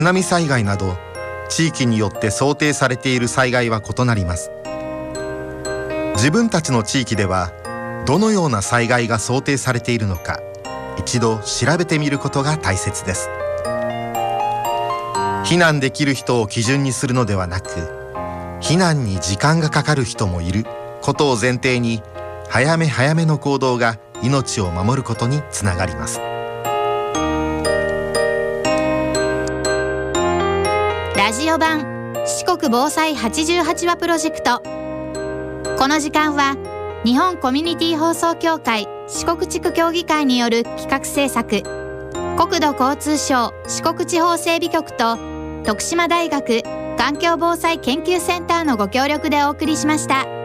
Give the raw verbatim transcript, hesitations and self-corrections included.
津波災害など地域によって想定されている災害は異なります。自分たちの地域ではどのような災害が想定されているのか一度調べてみることが大切です。避難できる人を基準にするのではなく、避難に時間がかかる人もいることを前提に、早め早めの行動が命を守ることにつながります。 ラジオ版四国防災はちじゅうはちわプロジェクト。この時間は日本コミュニティ放送協会四国地区協議会による企画制作、国土交通省四国地方整備局と徳島大学環境防災研究センターのご協力でお送りしました。